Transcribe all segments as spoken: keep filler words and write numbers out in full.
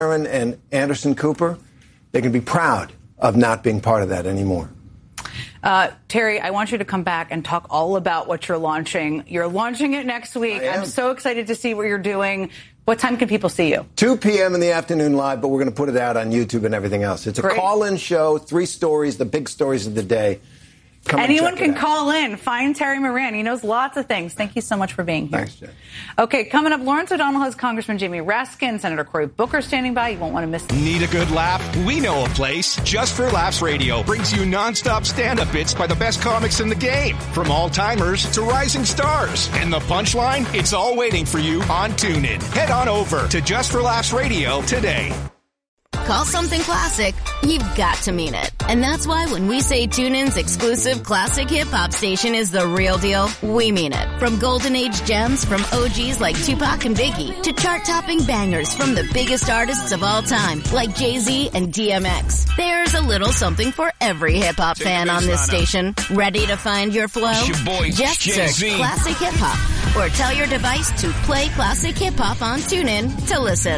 Aaron and Anderson Cooper, they can be proud of not being part of that anymore. Uh, Terry, I want you to come back and talk all about what you're launching. You're launching it next week. I'm so excited to see what you're doing. What time can people see you? two p.m. in the afternoon live, but we're going to put it out on YouTube and everything else. It's a Great. call-in show, three stories, the big stories of the day. Come Anyone can call in. Find Terry Moran. He knows lots of things. Thank you so much for being here. Thanks, Jen. Okay, coming up, Lawrence O'Donnell has Congressman Jamie Raskin, Senator Cory Booker standing by. You won't want to miss them. Need a good laugh? We know a place. Just for Laughs Radio brings you nonstop stand-up bits by the best comics in the game. From all-timers to rising stars. And the punchline? It's all waiting for you on TuneIn. Head on over to Just for Laughs Radio today. Call something classic, you've got to mean it. And that's why when we say TuneIn's exclusive classic hip-hop station is the real deal, we mean it. From golden age gems from O Gs like Tupac and Biggie to chart-topping bangers from the biggest artists of all time like Jay-Z and D M X. There's a little something for every hip-hop fan on this station. Ready to find your flow? It's your boy, Just Jay-Z. search Classic Hip-Hop or tell your device to play Classic Hip-Hop on TuneIn to listen.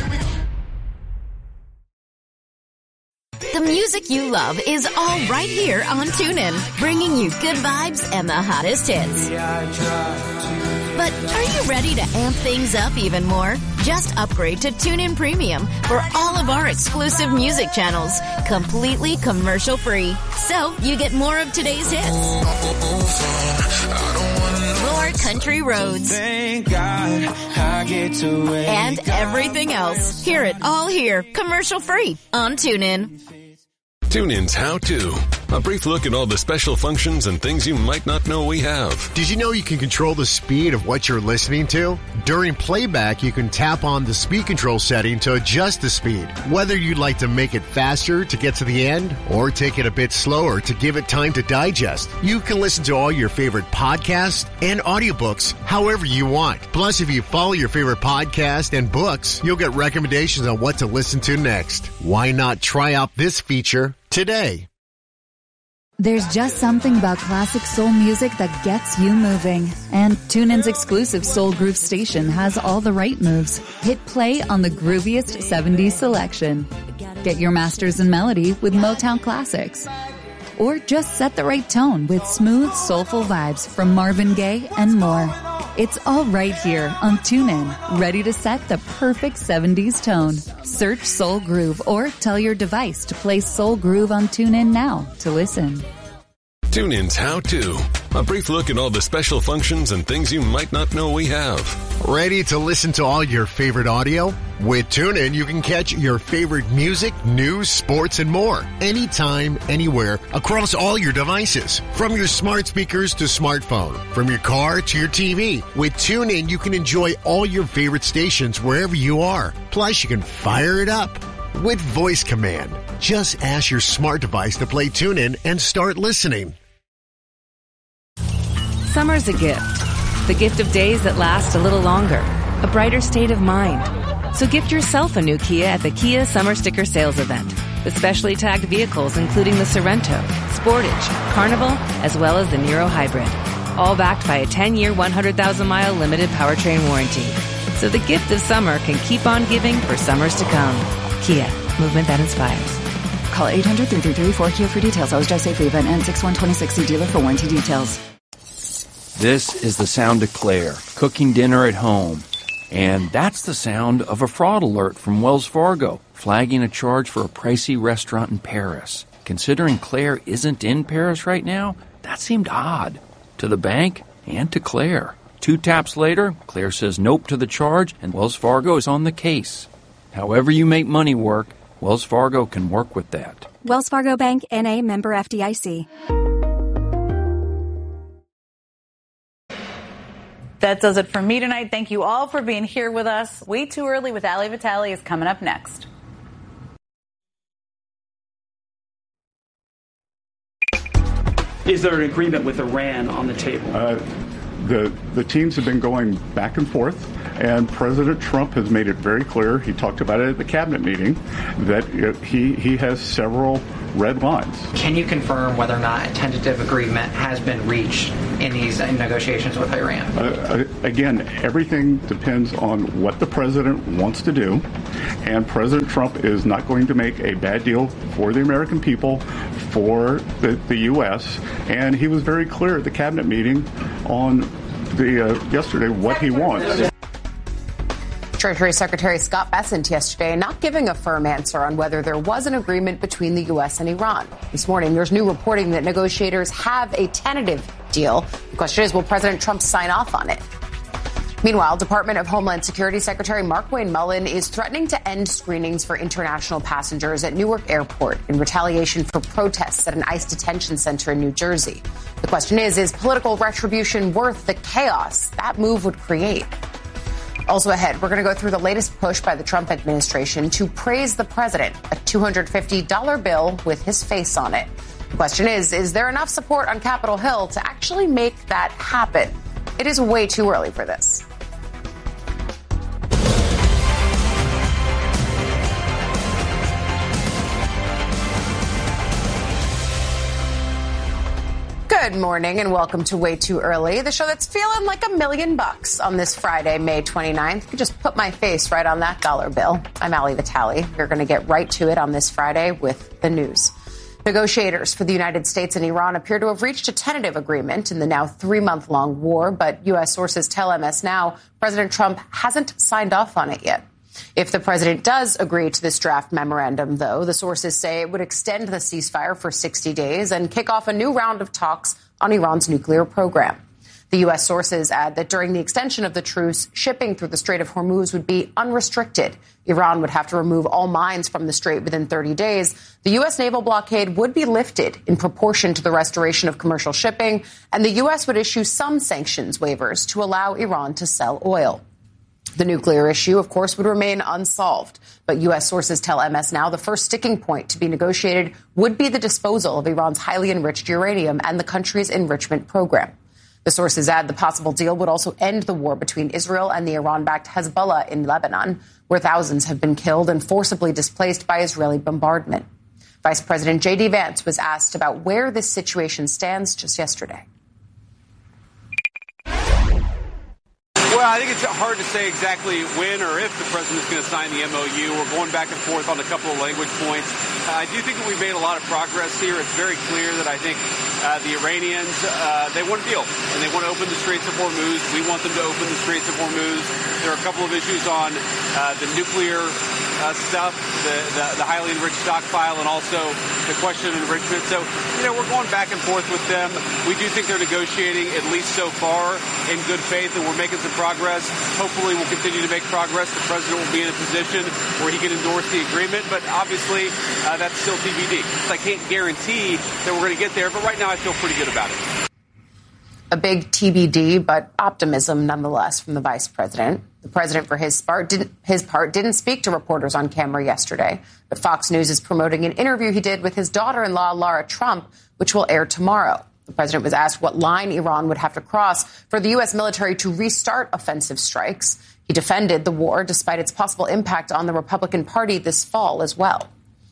The music you love is all right here on TuneIn, bringing you good vibes and the hottest hits. But are you ready to amp things up even more? Just upgrade to TuneIn Premium for all of our exclusive music channels, completely commercial-free. So you get more of today's hits. More country roads. Thank God I get to and everything else. Hear it all here, commercial-free on TuneIn. TuneIn's How To. A brief look at all the special functions and things you might not know we have. Did you know you can control the speed of what you're listening to? During playback, you can tap on the speed control setting to adjust the speed. Whether you'd like to make it faster to get to the end or take it a bit slower to give it time to digest, you can listen to all your favorite podcasts and audiobooks however you want. Plus, if you follow your favorite podcast and books, you'll get recommendations on what to listen to next. Why not try out this feature today? There's just something about classic soul music that gets you moving. And TuneIn's exclusive Soul Groove station has all the right moves. Hit play on the grooviest seventies selection. Get your masters in melody with Motown classics. Or just set the right tone with smooth, soulful vibes from Marvin Gaye and more. It's all right here on TuneIn, ready to set the perfect seventies tone. Search Soul Groove or tell your device to play Soul Groove on TuneIn now to listen. TuneIn's How To. A brief look at all the special functions and things you might not know we have. Ready to listen to all your favorite audio? With TuneIn, you can catch your favorite music, news, sports, and more. Anytime, anywhere, across all your devices. From your smart speakers to smartphone. From your car to your T V. With TuneIn, you can enjoy all your favorite stations wherever you are. Plus, you can fire it up with voice command. Just ask your smart device to play TuneIn and start listening. Summer's a gift. The gift of days that last a little longer. A brighter state of mind. So gift yourself a new Kia at the Kia Summer Sticker Sales Event. With specially tagged vehicles including the Sorrento, Sportage, Carnival, as well as the Niro Hybrid. All backed by a ten-year, one hundred thousand mile limited powertrain warranty. So the gift of summer can keep on giving for summers to come. Kia, movement that inspires. Call eight hundred, three three three, four K I A for details. Always drive safely. Event ends six one twenty-six. See dealer for warranty details. This is the sound of Claire, cooking dinner at home. And that's the sound of a fraud alert from Wells Fargo, flagging a charge for a pricey restaurant in Paris. Considering Claire isn't in Paris right now, that seemed odd. To the bank and to Claire. Two taps later, Claire says nope to the charge, and Wells Fargo is on the case. However you make money work, Wells Fargo can work with that. Wells Fargo Bank, N A, member F D I C. That does it for me tonight. Thank you all for being here with us. Way Too Early with Ali Vitale is coming up next. Is there an agreement with Iran on the table? Uh, the, the teams have been going back and forth, and President Trump has made it very clear, he talked about it at the cabinet meeting, that he, he has several red lines. Can you confirm whether or not a tentative agreement has been reached in these negotiations with Iran? Uh, again, everything depends on what the president wants to do, and President Trump is not going to make a bad deal for the American people, for the, the U S, and he was very clear at the cabinet meeting on the uh, yesterday what he wants. Treasury Secretary Scott Bessent yesterday not giving a firm answer on whether there was an agreement between the U S and Iran. This morning, there's new reporting that negotiators have a tentative deal. The question is, will President Trump sign off on it? Meanwhile, Department of Homeland Security Secretary Markwayne Mullin is threatening to end screenings for international passengers at Newark Airport in retaliation for protests at an ICE detention center in New Jersey. The question is, is political retribution worth the chaos that move would create? Also ahead, we're going to go through the latest push by the Trump administration to praise the president, a two hundred fifty dollars bill with his face on it. The question is, is there enough support on Capitol Hill to actually make that happen? It is way too early for this. Good morning and welcome to Way Too Early, the show that's feeling like a million bucks on this Friday, May twenty-ninth. You just put my face right on that dollar bill. I'm Ali Vitale. You're going to get right to it on this Friday with the news. Negotiators for the United States and Iran appear to have reached a tentative agreement in the now three-month-long war, but U S sources tell M S Now President Trump hasn't signed off on it yet. If the president does agree to this draft memorandum, though, the sources say it would extend the ceasefire for sixty days and kick off a new round of talks on Iran's nuclear program. The U S sources add that during the extension of the truce, shipping through the Strait of Hormuz would be unrestricted. Iran would have to remove all mines from the strait within thirty days. The U S naval blockade would be lifted in proportion to the restoration of commercial shipping, and the U S would issue some sanctions waivers to allow Iran to sell oil. The nuclear issue, of course, would remain unsolved. But U S sources tell M S Now the first sticking point to be negotiated would be the disposal of Iran's highly enriched uranium and the country's enrichment program. The sources add the possible deal would also end the war between Israel and the Iran-backed Hezbollah in Lebanon, where thousands have been killed and forcibly displaced by Israeli bombardment. Vice President J D Vance was asked about where this situation stands just yesterday. Well, I think it's hard to say exactly when or if the president's going to sign the M O U. We're going back and forth on a couple of language points. Uh, I do think that we've made a lot of progress here. It's very clear that I think uh, the Iranians, uh, they want a deal, and they want to open the Straits of Hormuz. We want them to open the Straits of Hormuz. There are a couple of issues on uh, the nuclear uh, stuff, the, the, the highly enriched stockpile, and also the question of enrichment. So, you know, we're going back and forth with them. We do think they're negotiating, at least so far, in good faith, and we're making some progress. Hopefully we'll continue to make progress. The president will be in a position where he can endorse the agreement, but obviously uh, that's still T B D. So I can't guarantee that we're going to get there, but right now I feel pretty good about it. A big T B D, but optimism nonetheless from the vice president. The president, for his part, didn't, his part, didn't speak to reporters on camera yesterday, but Fox News is promoting an interview he did with his daughter-in-law, Lara Trump, which will air tomorrow. The president was asked what line Iran would have to cross for the U S military to restart offensive strikes. He defended the war despite its possible impact on the Republican Party this fall as well.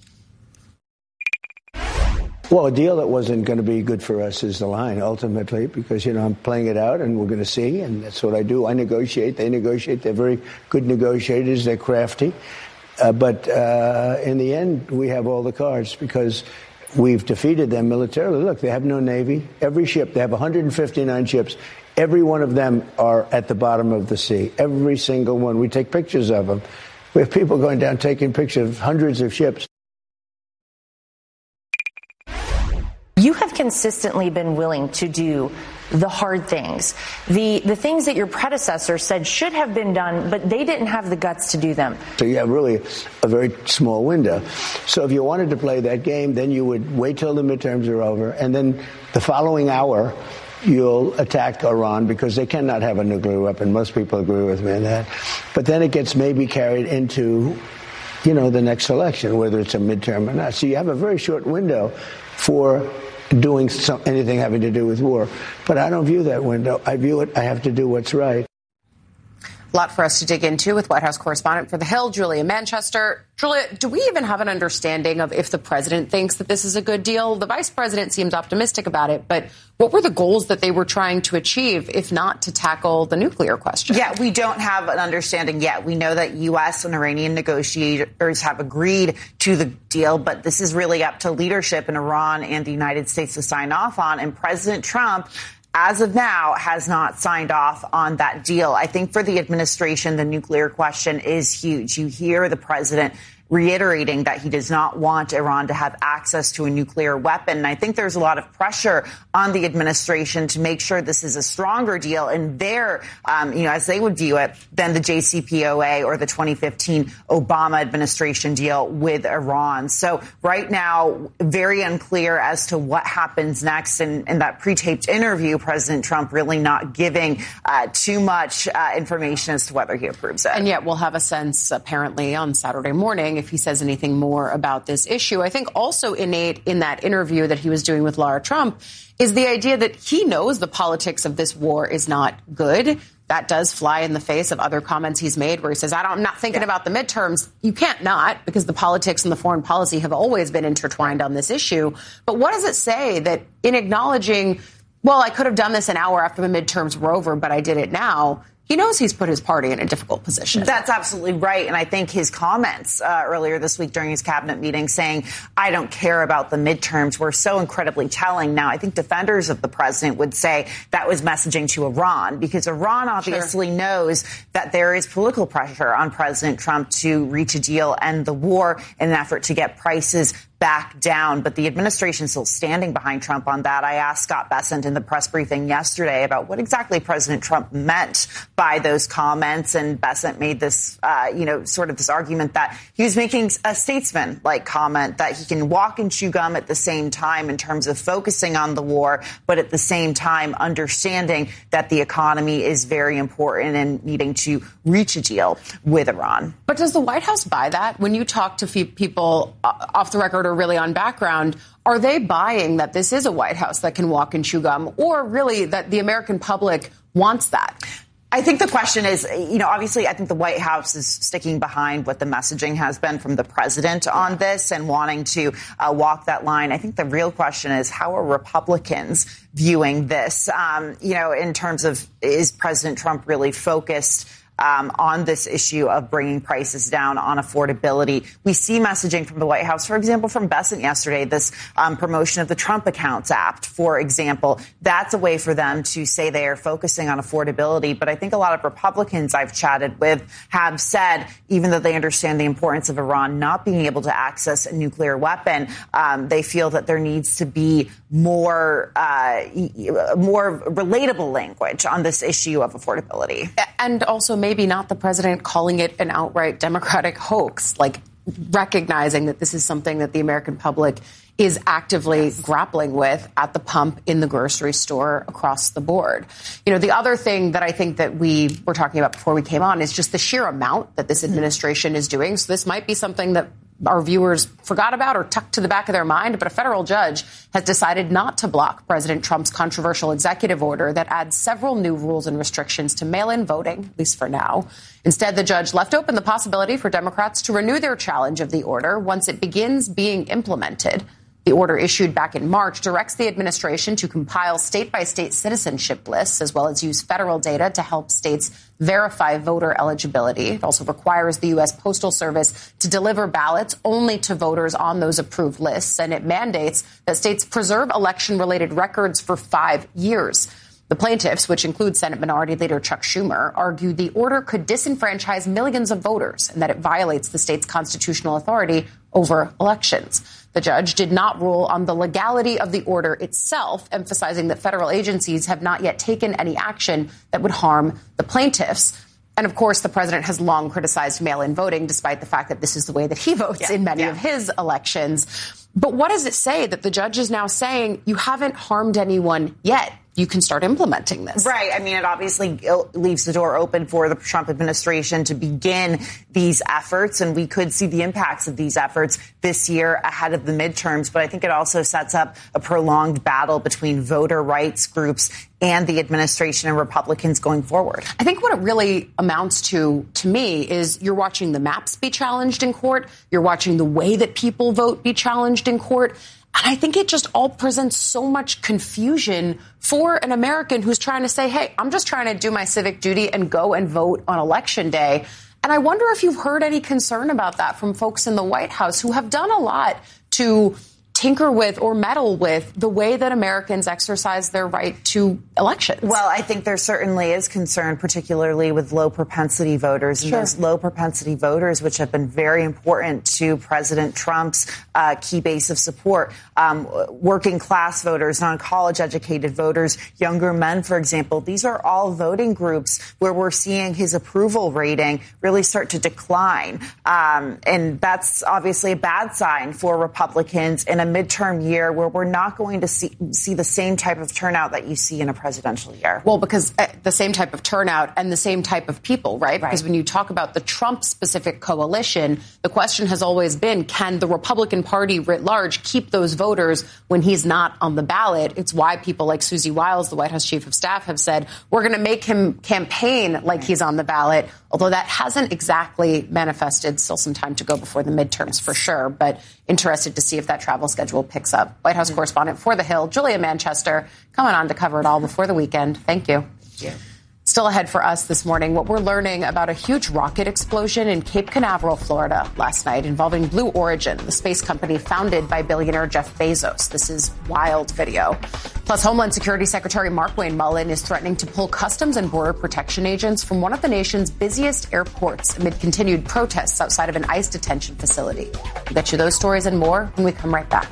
Well, a deal that wasn't going to be good for us is the line, ultimately, because, you know, I'm playing it out and we're going to see, and that's what I do. I negotiate. They negotiate. They're very good negotiators. They're crafty. Uh, but uh, in the end, we have all the cards because we've defeated them militarily. Look, they have no Navy. Every ship, they have one hundred fifty-nine ships. Every one of them are at the bottom of the sea. Every single one. We take pictures of them. We have people going down taking pictures of hundreds of ships. You have consistently been willing to do the hard things, the the things that your predecessor said should have been done, but they didn't have the guts to do them. So you have really a very small window. So if you wanted to play that game, then you would wait till the midterms are over, and then the following hour, you'll attack Iran because they cannot have a nuclear weapon. Most people agree with me on that. But then it gets maybe carried into, you know, the next election, whether it's a midterm or not. So you have a very short window for doing some, anything having to do with war. But I don't view that window. I view it, I have to do what's right. A lot for us to dig into with White House correspondent for The Hill, Julia Manchester. Julia, do we even have an understanding of if the president thinks that this is a good deal? The vice president seems optimistic about it, but what were the goals that they were trying to achieve, if not to tackle the nuclear question? Yeah, we don't have an understanding yet. We know that U S and Iranian negotiators have agreed to the deal, but this is really up to leadership in Iran and the United States to sign off on. And President Trump, as of now, has not signed off on that deal. I think for the administration, the nuclear question is huge. You hear the president reiterating that he does not want Iran to have access to a nuclear weapon. And I think there's a lot of pressure on the administration to make sure this is a stronger deal in their, um, you know, as they would view it, than the J C P O A or the twenty fifteen Obama administration deal with Iran. So right now, very unclear as to what happens next. And in that pre-taped interview, President Trump really not giving uh, too much uh, information as to whether he approves it. And yet we'll have a sense, apparently, on Saturday morning if he says anything more about this issue. I think also innate in that interview that he was doing with Lara Trump is the idea that he knows the politics of this war is not good. That does fly in the face of other comments he's made where he says, I don't, I'm not thinking yeah. about the midterms. You can't not, because the politics and the foreign policy have always been intertwined on this issue. But what does it say that in acknowledging, well, I could have done this an hour after the midterms were over, but I did it now, he knows he's put his party in a difficult position. That's absolutely right. And I think his comments uh, earlier this week during his cabinet meeting saying, I don't care about the midterms, were so incredibly telling. Now, I think defenders of the president would say that was messaging to Iran, because Iran obviously sure. knows that there is political pressure on President Trump to reach a deal, end the war in an effort to get prices back down. But the administration is still standing behind Trump on that. I asked Scott Bessent in the press briefing yesterday about what exactly President Trump meant by those comments. And Bessent made this, uh, you know, sort of this argument that he was making a statesman-like comment that he can walk and chew gum at the same time in terms of focusing on the war, but at the same time understanding that the economy is very important and needing to reach a deal with Iran. But does the White House buy that? When you talk to people off the record or really on background, are they buying that this is a White House that can walk and chew gum, or really that the American public wants that? I think the question is, you know, obviously, I think the White House is sticking behind what the messaging has been from the president on this and wanting to uh, walk that line. I think the real question is, how are Republicans viewing this? Um, you know, in terms of, is President Trump really focused Um, on this issue of bringing prices down, on affordability? We see messaging from the White House, for example, from Bessent yesterday, this um, promotion of the Trump Accounts Act, for example. That's a way for them to say they are focusing on affordability. But I think a lot of Republicans I've chatted with have said, even though they understand the importance of Iran not being able to access a nuclear weapon, um, they feel that there needs to be more, uh, more relatable language on this issue of affordability. And also maybe Maybe not the president calling it an outright Democratic hoax, like recognizing that this is something that the American public is actively yes. grappling with at the pump, in the grocery store, across the board. You know, the other thing that I think that we were talking about before we came on is just the sheer amount that this administration is doing. So this might be something that our viewers forgot about or tucked to the back of their mind, but a federal judge has decided not to block President Trump's controversial executive order that adds several new rules and restrictions to mail-in voting, at least for now. Instead, the judge left open the possibility for Democrats to renew their challenge of the order once it begins being implemented. The order, issued back in March, directs the administration to compile state-by-state citizenship lists, as well as use federal data to help states verify voter eligibility. It also requires the U S Postal Service to deliver ballots only to voters on those approved lists, and it mandates that states preserve election-related records for five years. The plaintiffs, which include Senate Minority Leader Chuck Schumer, argue the order could disenfranchise millions of voters and that it violates the state's constitutional authority over elections. The judge did not rule on the legality of the order itself, emphasizing that federal agencies have not yet taken any action that would harm the plaintiffs. And, of course, the president has long criticized mail-in voting, despite the fact that this is the way that he votes yeah, in many yeah. of his elections. But what does it say that the judge is now saying you haven't harmed anyone yet? you can start implementing this. Right. I mean, it obviously leaves the door open for the Trump administration to begin these efforts, and we could see the impacts of these efforts this year ahead of the midterms. But I think it also sets up a prolonged battle between voter rights groups and the administration and Republicans going forward. I think what it really amounts to, to me, is you're watching the maps be challenged in court. You're watching the way that people vote be challenged in court. And I think it just all presents so much confusion for an American who's trying to say, hey, I'm just trying to do my civic duty and go and vote on Election Day. And I wonder if you've heard any concern about that from folks in the White House who have done a lot to tinker with or meddle with the way that Americans exercise their right to elections. Well, I think there certainly is concern, particularly with low propensity voters. And Sure. those low propensity voters, which have been very important to President Trump's uh, key base of support, um, working class voters, non-college educated voters, younger men, for example. These are all voting groups where we're seeing his approval rating really start to decline. Um, and that's obviously a bad sign for Republicans in a midterm year where we're not going to see, see the same type of turnout that you see in a presidential year. Well, because uh, the same type of turnout and the same type of people, right? Right. Because when you talk about the Trump-specific coalition, the question has always been, can the Republican Party writ large keep those voters when he's not on the ballot? It's why people like Susie Wiles, the White House Chief of Staff, have said, we're going to make him campaign like he's on the ballot, although that hasn't exactly manifested. Still some time to go before the midterms for sure, but interested to see if that travel schedule picks up. White House correspondent for The Hill, Julia Manchester, coming on to cover it all before the weekend. Thank you. Thank you. Still ahead for us this morning, what we're learning about a huge rocket explosion in Cape Canaveral, Florida last night involving Blue Origin, the space company founded by billionaire Jeff Bezos. This is wild video. Plus, Homeland Security Secretary Markwayne Mullin is threatening to pull Customs and Border Protection agents from one of the nation's busiest airports amid continued protests outside of an ICE detention facility. We'll get you those stories and more when we come right back.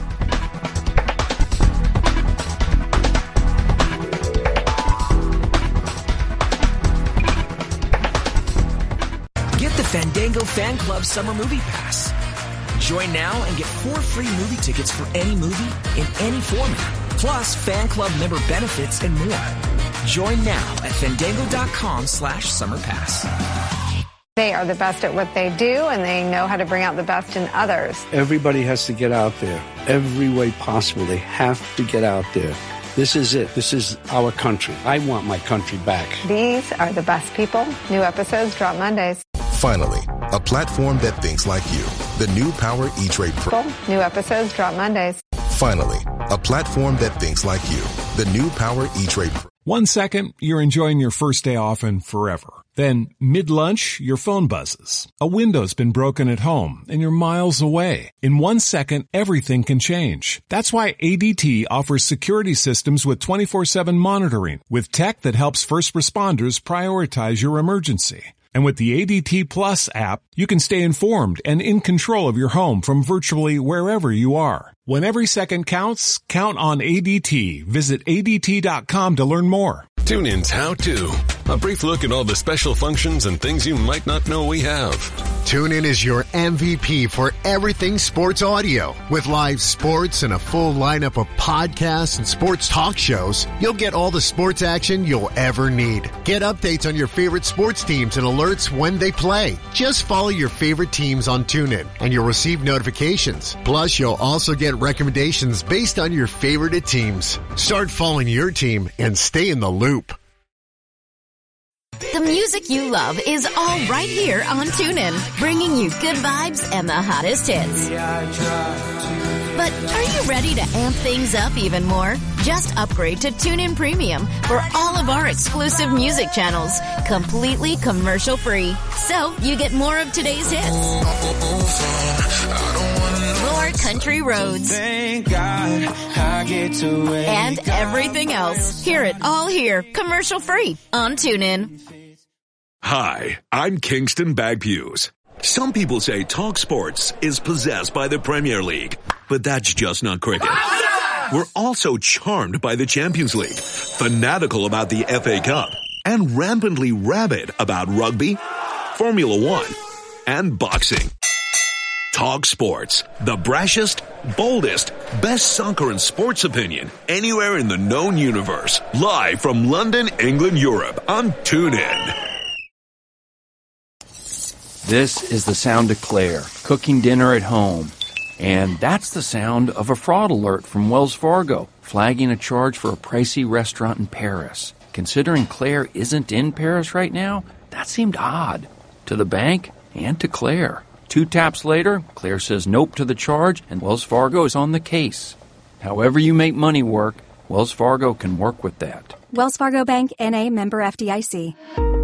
Get the Fandango Fan Club Summer Movie Pass. Join now and get four free movie tickets for any movie in any format. Plus, fan club member benefits and more. Join now at fandango.com slash summer pass. They are the best at what they do, and they know how to bring out the best in others. Everybody has to get out there. Every way possible. They have to get out there. This is it. This is our country. I want my country back. These are the best people. New episodes drop Mondays. Finally, a platform that thinks like you. The new Power E-Trade Pro. New episodes drop Mondays. Finally, a platform that thinks like you. The new Power E-Trade Pro. One second, you're enjoying your first day off and forever. Then, mid-lunch, your phone buzzes. A window's been broken at home, and you're miles away. In one second, everything can change. That's why A D T offers security systems with twenty-four seven monitoring, with tech that helps first responders prioritize your emergency. And with the A D T Plus app, you can stay informed and in control of your home from virtually wherever you are. When every second counts, count on A D T. Visit A D T dot com to learn more. TuneIn's How To. A brief look at all the special functions and things you might not know we have. TuneIn is your M V P for everything sports audio. With live sports and a full lineup of podcasts and sports talk shows, you'll get all the sports action you'll ever need. Get updates on your favorite sports teams and alerts when they play. Just follow your favorite teams on TuneIn and you'll receive notifications. Plus, you'll also get recommendations based on your favorite teams. Start following your team and stay in the loop. The music you love is all right here on TuneIn, bringing you good vibes and the hottest hits. But are you ready to amp things up even more? Just upgrade to TuneIn Premium for all of our exclusive music channels, completely commercial-free. So you get more of today's hits, more country roads, Thank God I get to wake and everything else. Hear it all here, commercial-free on TuneIn. Hi, I'm Kingston Bagpuse. Some people say Talk Sports is possessed by the Premier League, but that's just not cricket. We're also charmed by the Champions League, fanatical about the F A Cup, and rampantly rabid about rugby, Formula One, and boxing. Talk Sports, the brashest, boldest, best soccer and sports opinion anywhere in the known universe. Live from London, England, Europe on TuneIn. This is the sound of Claire, cooking dinner at home. And that's the sound of a fraud alert from Wells Fargo, flagging a charge for a pricey restaurant in Paris. Considering Claire isn't in Paris right now, that seemed odd. To the bank and to Claire. Two taps later, Claire says nope to the charge, and Wells Fargo is on the case. However you make money work, Wells Fargo can work with that. Wells Fargo Bank, N A, member F D I C.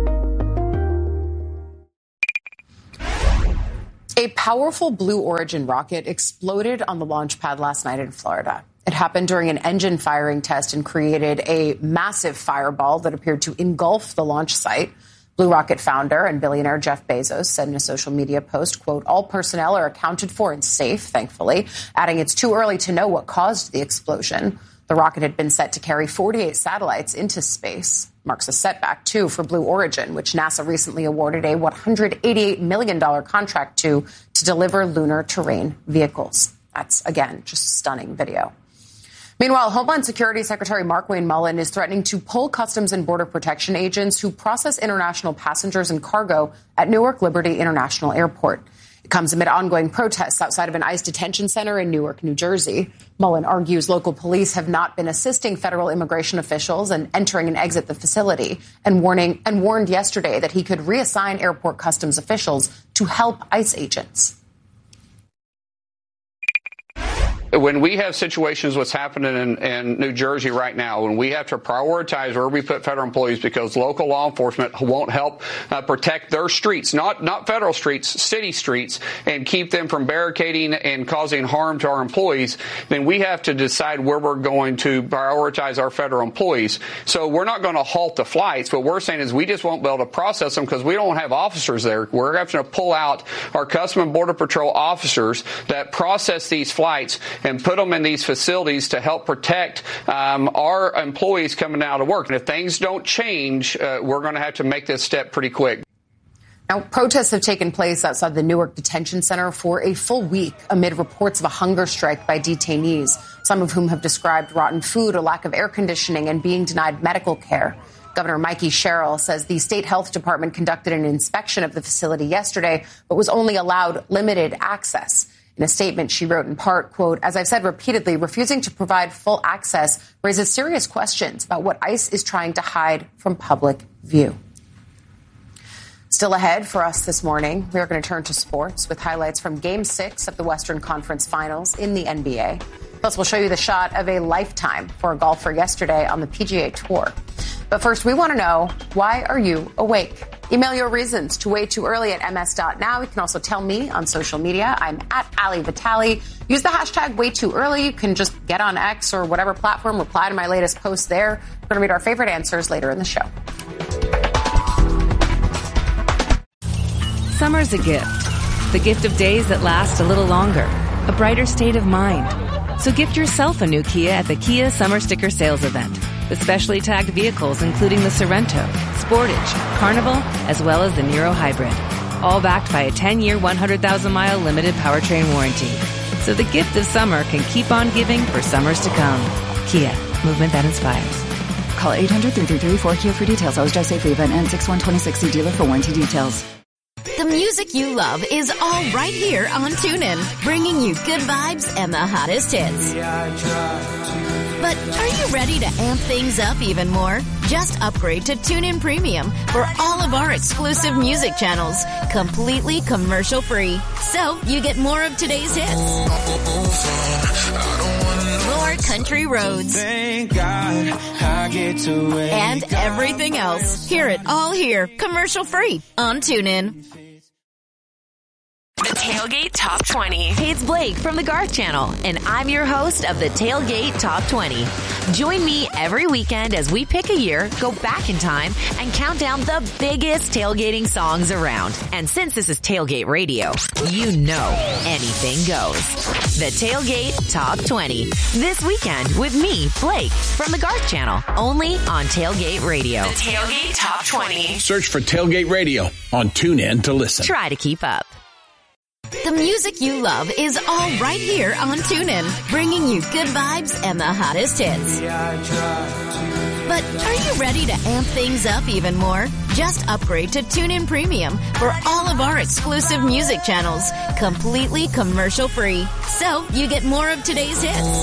A powerful Blue Origin rocket exploded on the launch pad last night in Florida. It happened during an engine firing test and created a massive fireball that appeared to engulf the launch site. Blue Rocket founder and billionaire Jeff Bezos said in a social media post, quote, all personnel are accounted for and safe, thankfully, adding it's too early to know what caused the explosion. The rocket had been set to carry forty-eight satellites into space. Marks a setback, too, for Blue Origin, which NASA recently awarded a one hundred eighty-eight million dollars contract to to deliver lunar terrain vehicles. That's, again, just stunning video. Meanwhile, Homeland Security Secretary Markwayne Mullin is threatening to pull Customs and Border Protection agents who process international passengers and cargo at Newark Liberty International Airport. It comes amid ongoing protests outside of an ICE detention center in Newark, New Jersey. Mullin argues local police have not been assisting federal immigration officials in entering and exit the facility, and warning and warned yesterday that he could reassign airport customs officials to help ICE agents. When we have situations what's happening in, in New Jersey right now, when we have to prioritize where we put federal employees because local law enforcement won't help uh, protect their streets, not not federal streets, city streets, and keep them from barricading and causing harm to our employees, then we have to decide where we're going to prioritize our federal employees. So we're not going to halt the flights. What we're saying is we just won't be able to process them because we don't have officers there. We're having to pull out our Customs and Border Patrol officers that process these flights and put them in these facilities to help protect um, our employees coming out of work. And if things don't change, uh, we're going to have to make this step pretty quick. Now, protests have taken place outside the Newark Detention Center for a full week amid reports of a hunger strike by detainees, some of whom have described rotten food, a lack of air conditioning, and being denied medical care. Governor Mikey Sherrill says the state health department conducted an inspection of the facility yesterday, but was only allowed limited access. In a statement, she wrote in part, quote, as I've said repeatedly, refusing to provide full access raises serious questions about what ICE is trying to hide from public view. Still ahead for us this morning, we are going to turn to sports with highlights from Game six of the Western Conference Finals in the N B A. Plus, we'll show you the shot of a lifetime for a golfer yesterday on the P G A Tour. But first, we want to know, why are you awake? Email your reasons to way too early at m s dot now. You can also tell me on social media. I'm at Ali Vitale. Use the hashtag way too early. You can just get on X or whatever platform, reply to my latest post there. We're going to read our favorite answers later in the show. Summer's a gift. The gift of days that last a little longer. A brighter state of mind. So gift yourself a new Kia at the Kia Summer Sticker Sales Event. With specially tagged vehicles including the Sorento, Sportage, Carnival, as well as the Niro Hybrid. All backed by a ten-year, one hundred thousand mile limited powertrain warranty. So the gift of summer can keep on giving for summers to come. Kia, movement that inspires. Call eight hundred, three three three, four K I A for details. Always drive safely. Event ends six one twenty sixty. Dealer for warranty details. The music you love is all right here on TuneIn, bringing you good vibes and the hottest hits. But are you ready to amp things up even more? Just upgrade to TuneIn Premium for all of our exclusive music channels, completely commercial-free. So you get more of today's hits, more country roads, Thank God I get to wake and everything else. Hear it all here, commercial-free on TuneIn. The Tailgate Top twenty. Hey, it's Blake from the Garth Channel, and I'm your host of the Tailgate Top twenty. Join me every weekend as we pick a year, go back in time, and count down the biggest tailgating songs around. And since this is Tailgate Radio, you know anything goes. The Tailgate Top twenty. This weekend with me, Blake, from the Garth Channel, only on Tailgate Radio. The Tailgate Top twenty. Search for Tailgate Radio on TuneIn to listen. Try to keep up. The music you love is all right here on TuneIn, bringing you good vibes and the hottest hits. But are you ready to amp things up even more? Just upgrade to TuneIn Premium for all of our exclusive music channels, completely commercial-free. So you get more of today's hits,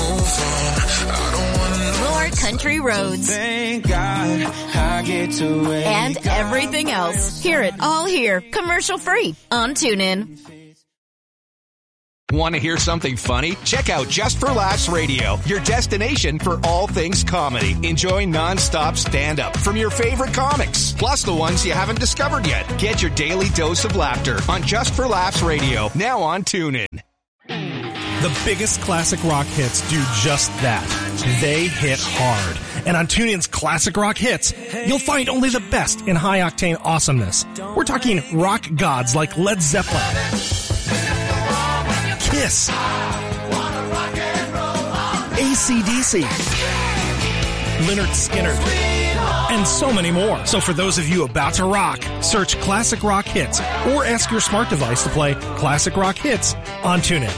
more country roads, Thank God I get to wake and everything else. Hear it all here, commercial-free on TuneIn. Want to hear something funny? Check out Just for Laughs Radio, your destination for all things comedy. Enjoy nonstop stand-up from your favorite comics, plus the ones you haven't discovered yet. Get your daily dose of laughter on Just for Laughs Radio, now on TuneIn. The biggest classic rock hits do just that. They hit hard. And on TuneIn's Classic Rock Hits, you'll find only the best in high-octane awesomeness. We're talking rock gods like Led Zeppelin, Kiss, A C D C, Lynyrd Skynyrd, and so many more. So for those of you about to rock, search Classic Rock Hits or ask your smart device to play Classic Rock Hits on TuneIn.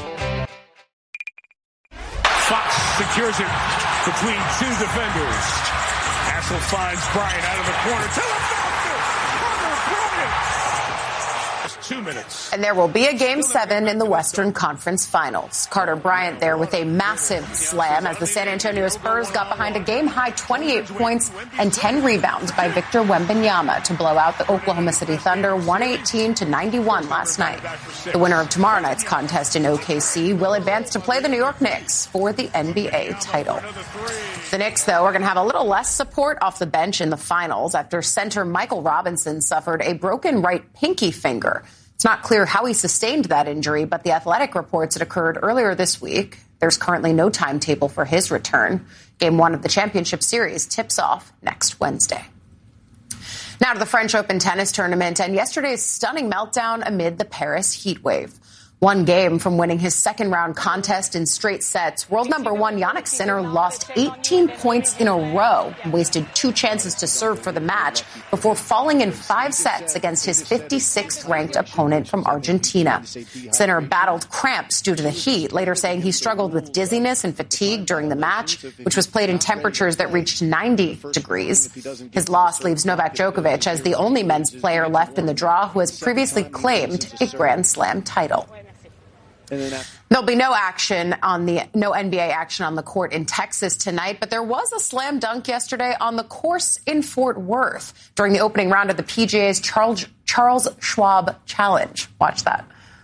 Fox secures it between two defenders. Hassel finds Bryant out of the corner to the basket. Hunter Bryant. Two minutes. And there will be a game seven in the Western Conference Finals. Carter Bryant there with a massive slam as the San Antonio Spurs got behind a game-high twenty-eight points and ten rebounds by Victor Wembanyama to blow out the Oklahoma City Thunder one eighteen to ninety-one last night. The winner of tomorrow night's contest in O K C will advance to play the New York Knicks for the N B A title. The Knicks, though, are going to have a little less support off the bench in the finals after center Michael Robinson suffered a broken right pinky finger. It's not clear how he sustained that injury, but The Athletic reports it occurred earlier this week. There's currently no timetable for his return. Game one of the championship series tips off next Wednesday. Now to the French Open tennis tournament and yesterday's stunning meltdown amid the Paris heat wave. One game from winning his second round contest in straight sets, world number one Jannik Sinner lost eighteen points in a row and wasted two chances to serve for the match before falling in five sets against his fifty-sixth ranked opponent from Argentina. Sinner battled cramps due to the heat, later saying he struggled with dizziness and fatigue during the match, which was played in temperatures that reached ninety degrees. His loss leaves Novak Djokovic as the only men's player left in the draw who has previously claimed a Grand Slam title. There'll be no action on the no N B A action on the court in Texas tonight, but there was a slam dunk yesterday on the course in Fort Worth during the opening round of the P G A's Charles Charles Schwab Challenge. Watch that.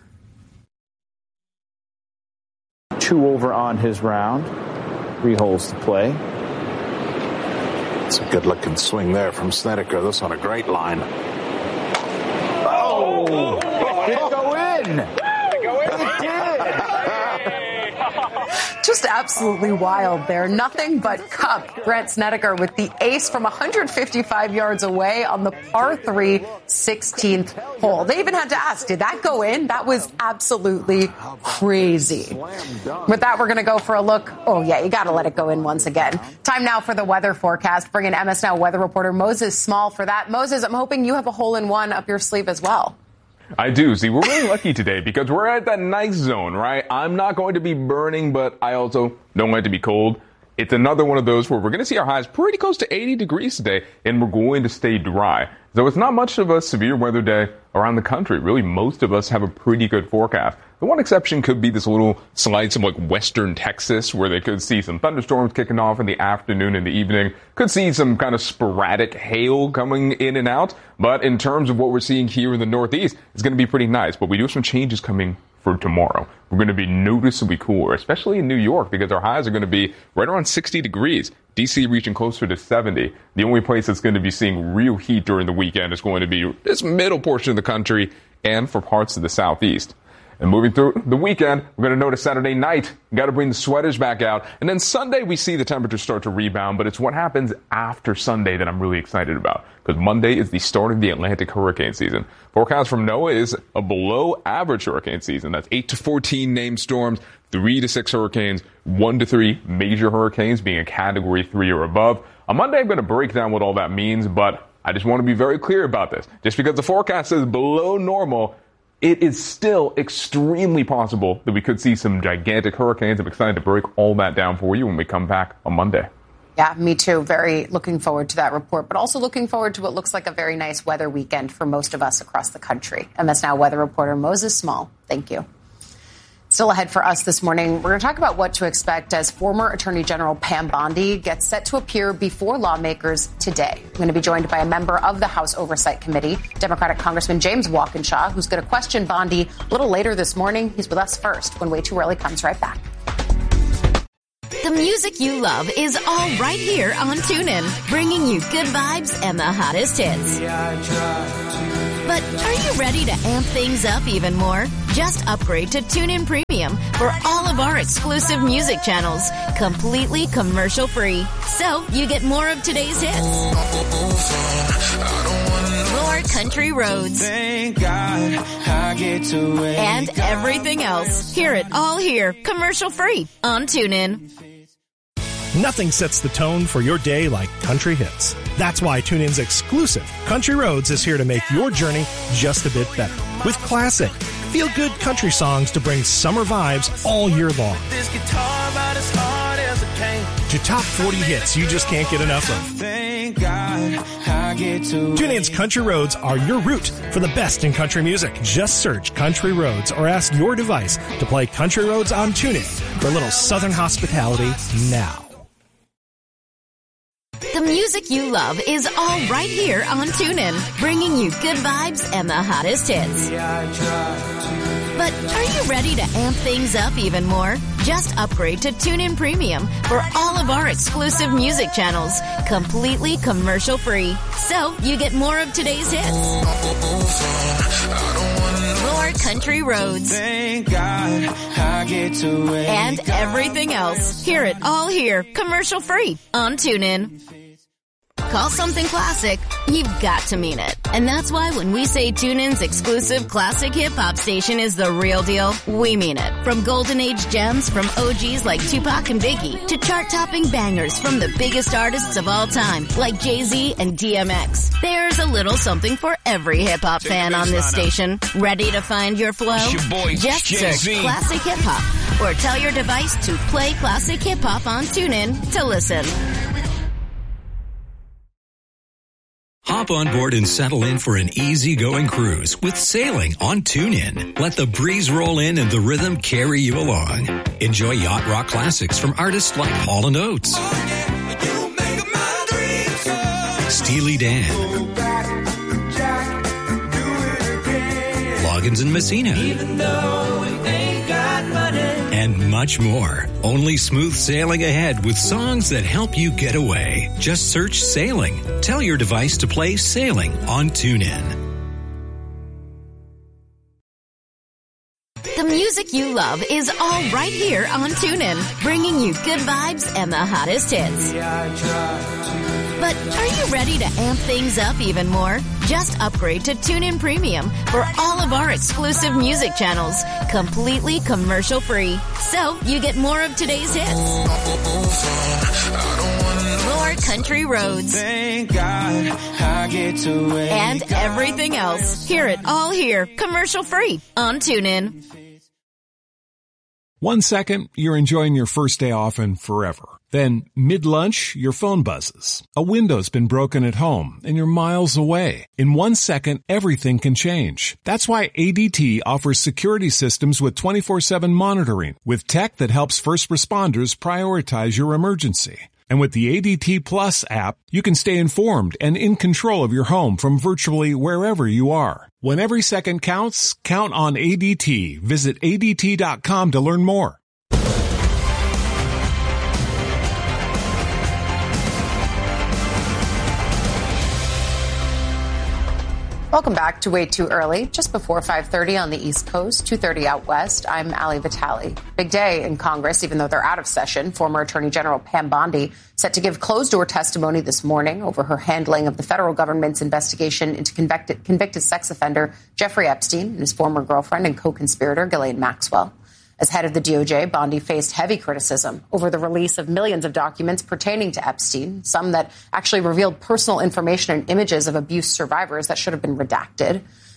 Two over on his round. Three holes to play. It's a good-looking swing there from Snedeker. This on a great line. Oh! Did it go in? Just absolutely wild there. Nothing but cup. Grant Snedeker with the ace from one hundred fifty-five yards away on the par three sixteenth hole. They even had to ask, did that go in? That was absolutely crazy. With that, we're going to go for a look. Oh, yeah, you got to let it go in once again. Time now for the weather forecast. Bring in M S Now weather reporter Moses Small for that. Moses, I'm hoping you have a hole-in-one up your sleeve as well. I do. See, we're really lucky today because we're at that nice zone, right? I'm not going to be burning, but I also don't want it to be cold. It's another one of those where we're going to see our highs pretty close to eighty degrees today, and we're going to stay dry. So it's not much of a severe weather day around the country. Really, most of us have a pretty good forecast. The one exception could be this little slice of like western Texas where they could see some thunderstorms kicking off in the afternoon and the evening. Could see some kind of sporadic hail coming in and out. But in terms of what we're seeing here in the Northeast, it's going to be pretty nice. But we do have some changes coming for tomorrow. We're going to be noticeably cooler, especially in New York, because our highs are going to be right around sixty degrees. D C reaching closer to seventy. The only place that's going to be seeing real heat during the weekend is going to be this middle portion of the country and for parts of the southeast. And moving through the weekend, we're going to notice Saturday night, got to bring the sweaters back out. And then Sunday, we see the temperatures start to rebound, but it's what happens after Sunday that I'm really excited about. Because Monday is the start of the Atlantic hurricane season. Forecast from NOAA is a below average hurricane season. That's eight to fourteen named storms, three to six hurricanes, one to three major hurricanes being a category three or above. On Monday, I'm going to break down what all that means, but I just want to be very clear about this. Just because the forecast says below normal it is still extremely possible that we could see some gigantic hurricanes. I'm excited to break all that down for you when we come back on Monday. Yeah, me too. Very looking forward to that report, but also looking forward to what looks like a very nice weather weekend for most of us across the country. M S Now weather reporter Moses Small, thank you. Still ahead for us this morning, we're going to talk about what to expect as former Attorney General Pam Bondi gets set to appear before lawmakers today. I'm going to be joined by a member of the House Oversight Committee, Democratic Congressman James Walkinshaw, who's going to question Bondi a little later this morning. He's with us first when Way Too Early comes right back. The music you love is all right here on TuneIn, bringing you good vibes and the hottest hits. But are you ready to amp things up even more? Just upgrade to TuneIn Premium for all of our exclusive music channels, completely commercial-free. So you get more of today's hits, more country roads, and everything else. Hear it all here, commercial-free on TuneIn. Nothing sets the tone for your day like country hits. That's why TuneIn's exclusive Country Roads is here to make your journey just a bit better. With classic, feel-good country songs to bring summer vibes all year long. To top forty hits you just can't get enough of. TuneIn's Country Roads are your route for the best in country music. Just search Country Roads or ask your device to play Country Roads on TuneIn for a little Southern hospitality now. The music you love is all right here on TuneIn, bringing you good vibes and the hottest hits. But are you ready to amp things up even more? Just upgrade to TuneIn Premium for all of our exclusive music channels, completely commercial-free. So you get more of today's hits, more country roads, and everything else. Hear it all here, commercial-free on TuneIn. Call something classic, you've got to mean it. And that's why when we say TuneIn's exclusive classic hip-hop station is the real deal, we mean it. From golden age gems from O Gs like Tupac and Biggie to chart-topping bangers from the biggest artists of all time like Jay-Z and D M X. There's a little something for every hip-hop fan on this station. Ready to find your flow? It's your boy, Just Jay-Z. search classic hip-hop or tell your device to play classic hip-hop on TuneIn to listen. Hop on board and settle in for an easygoing cruise with sailing on TuneIn. Let the breeze roll in and the rhythm carry you along. Enjoy yacht rock classics from artists like Hall and Oates, Steely Dan, Loggins and Messina, and much more. Only smooth sailing ahead with songs that help you get away. Just search Sailing. Tell your device to play Sailing on TuneIn. The music you love is all right here on TuneIn, bringing you good vibes and the hottest hits. But are you ready to amp things up even more? Just upgrade to TuneIn Premium for all of our exclusive music channels, completely commercial-free. So you get more of today's hits, more country roads, and everything else. Hear it all here, commercial-free on TuneIn. One second, you're enjoying your first day off and forever. Then, mid-lunch, your phone buzzes. A window's been broken at home, and you're miles away. In one second, everything can change. That's why A D T offers security systems with twenty-four seven monitoring, with tech that helps first responders prioritize your emergency. And with the A D T Plus app, you can stay informed and in control of your home from virtually wherever you are. When every second counts, count on A D T. Visit A D T dot com to learn more. Welcome back to Way Too Early, just before five thirty on the East Coast, two thirty out west. I'm Ali Vitale. Big day in Congress, even though they're out of session. Former Attorney General Pam Bondi set to give closed-door testimony this morning over her handling of the federal government's investigation into convicted, convicted sex offender Jeffrey Epstein and his former girlfriend and co-conspirator Ghislaine Maxwell. As head of the D O J, Bondi faced heavy criticism over the release of millions of documents pertaining to Epstein, some that actually revealed personal information and images of abuse survivors that should have been redacted.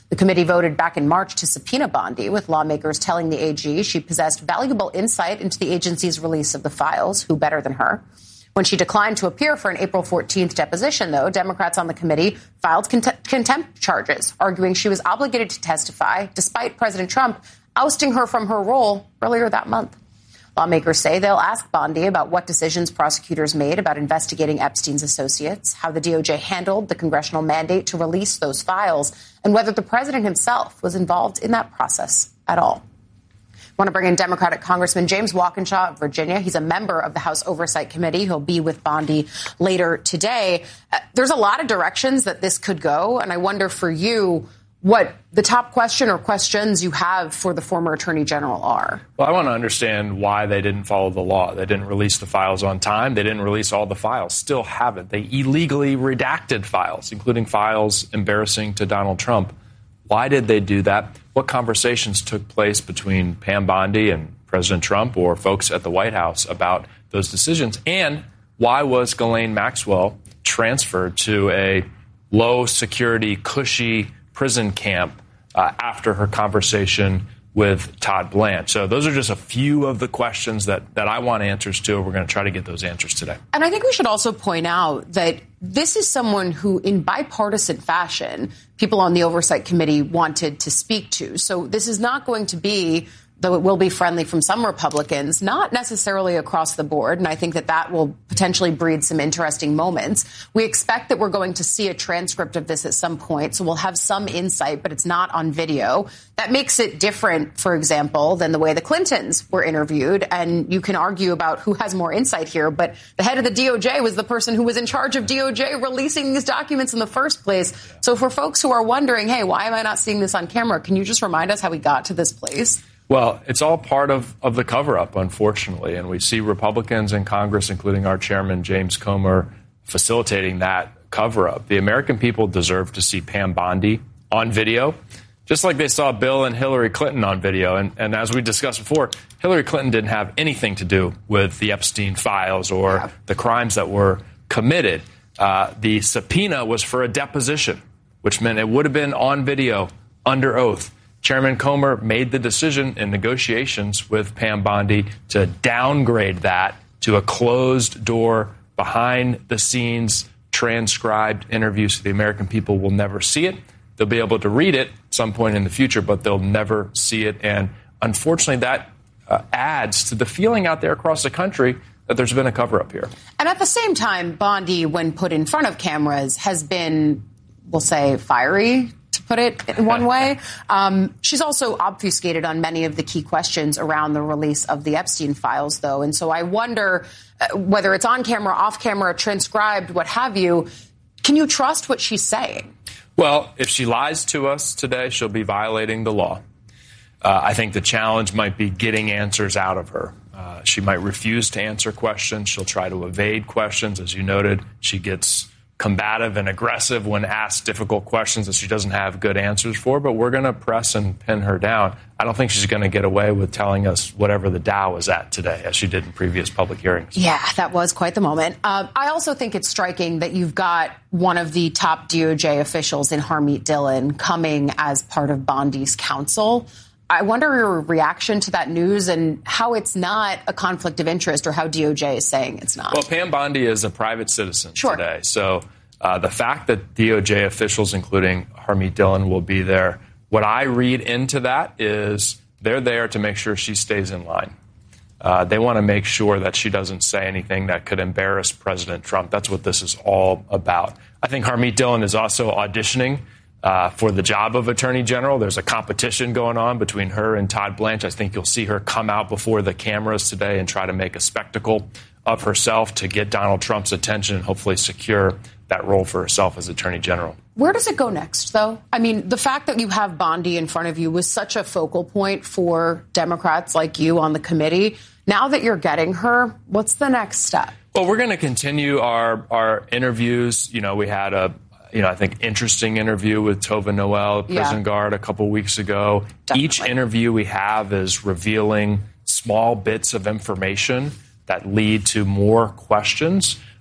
The committee voted back in March to subpoena Bondi, with lawmakers telling the A G she possessed valuable insight into the agency's release of the files. Who better than her? When she declined to appear for an April fourteenth deposition, though, Democrats on the committee filed cont- contempt charges, arguing she was obligated to testify despite President Trump ousting her from her role earlier that month. Lawmakers say they'll ask Bondi about what decisions prosecutors made about investigating Epstein's associates, how the D O J handled the congressional mandate to release those files, and whether the president himself was involved in that process at all. I want to bring in Democratic Congressman James Walkinshaw of Virginia. He's a member of the House Oversight Committee. He'll be with Bondi later today. Uh, there's a lot of directions that this could go, and I wonder for you what the top question or questions you have for the former attorney general are. Well, I want to understand why they didn't follow the law. They didn't release the files on time. They didn't release all the files. Still haven't. They illegally redacted files, including files embarrassing to Donald Trump. Why did they do that? What conversations took place between Pam Bondi and President Trump or folks at the White House about those decisions? And why was Ghislaine Maxwell transferred to a low-security, cushy prison camp uh, after her conversation with Todd Blanche? So those are just a few of the questions that, that I want answers to. We're going to try to get those answers today. And I think we should also point out that this is someone who, in bipartisan fashion, people on the Oversight Committee wanted to speak to. So this is not going to be, though it will be friendly from some Republicans, not necessarily across the board. And I think that that will potentially breed some interesting moments. We expect that we're going to see a transcript of this at some point, so we'll have some insight, but it's not on video. That makes it different, for example, than the way the Clintons were interviewed. And you can argue about who has more insight here, but the head of the D O J was the person who was in charge of D O J releasing these documents in the first place. So for folks who are wondering, hey, why am I not seeing this on camera? Can you just remind us how we got to this place? Well, it's all part of, of the cover-up, unfortunately, and we see Republicans in Congress, including our chairman, James Comer, facilitating that cover-up. The American people deserve to see Pam Bondi on video, just like they saw Bill and Hillary Clinton on video. And, and as we discussed before, Hillary Clinton didn't have anything to do with the Epstein files or yeah. the crimes that were committed. Uh, the subpoena was for a deposition, which meant it would have been on video, under oath. Chairman Comer made the decision in negotiations with Pam Bondi to downgrade that to a closed-door, behind-the-scenes, transcribed interview, so the American people will never see it. They'll be able to read it at some point in the future, but they'll never see it. And unfortunately, that uh, adds to the feeling out there across the country that there's been a cover-up here. And at the same time, Bondi, when put in front of cameras, has been, we'll say, fiery, to put it in one way. Um, she's also obfuscated on many of the key questions around the release of the Epstein files, though. And so I wonder uh, whether it's on camera, off camera, transcribed, what have you, can you trust what she's saying? Well, if she lies to us today, she'll be violating the law. Uh, I think the challenge might be getting answers out of her. Uh, she might refuse to answer questions. She'll try to evade questions. As you noted, she gets combative and aggressive when asked difficult questions that she doesn't have good answers for, but we're going to press and pin her down. I don't think she's going to get away with telling us whatever the Dow is at today, as she did in previous public hearings. Yeah, that was quite the moment. Uh, I also think it's striking that you've got one of the top D O J officials in Harmeet Dillon coming as part of Bondi's counsel. I wonder your reaction to that news and how it's not a conflict of interest, or how D O J is saying it's not. Well, Pam Bondi is a private citizen sure. today. So uh, the fact that D O J officials, including Harmeet Dillon, will be there, what I read into that is they're there to make sure she stays in line. Uh, they want to make sure that she doesn't say anything that could embarrass President Trump. That's what this is all about. I think Harmeet Dillon is also auditioning Uh, for the job of Attorney General. There's a competition going on between her and Todd Blanche. I think you'll see her come out before the cameras today and try to make a spectacle of herself to get Donald Trump's attention and hopefully secure that role for herself as Attorney General. Where does it go next, though? I mean, the fact that you have Bondi in front of you was such a focal point for Democrats like you on the committee. Now that you're getting her, what's the next step? Well, we're going to continue our, our interviews. You know, we had a You know, I think interesting interview with Tova Noel, prison yeah. guard, a couple weeks ago. Definitely. Each interview we have is revealing small bits of information that lead to more questions.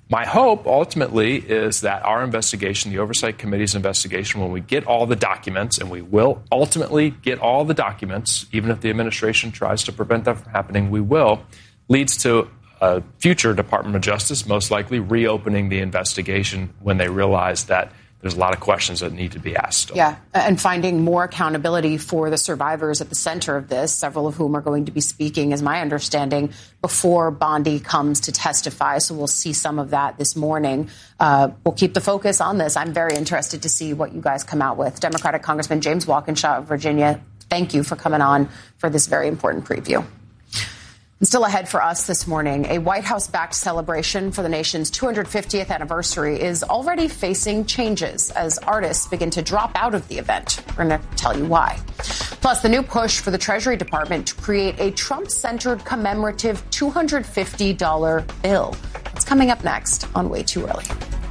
My hope ultimately is that our investigation, the Oversight Committee's investigation, when we get all the documents, and we will ultimately get all the documents, even if the administration tries to prevent that from happening, we will, leads to a future Department of Justice most likely reopening the investigation when they realize that there's a lot of questions that need to be asked. Yeah, and finding more accountability for the survivors at the center of this, several of whom are going to be speaking, is my understanding, before Bondi comes to testify. So we'll see some of that this morning. Uh, we'll keep the focus on this. I'm very interested to see what you guys come out with. Democratic Congressman James Walkinshaw of Virginia, thank you for coming on for this very important preview. And still ahead for us this morning, a White House-backed celebration for the nation's two hundred fiftieth anniversary is already facing changes as artists begin to drop out of the event. We're going to tell you why. Plus, the new push for the Treasury Department to create a Trump-centered commemorative two hundred fifty dollars bill. It's coming up next on Way Too Early.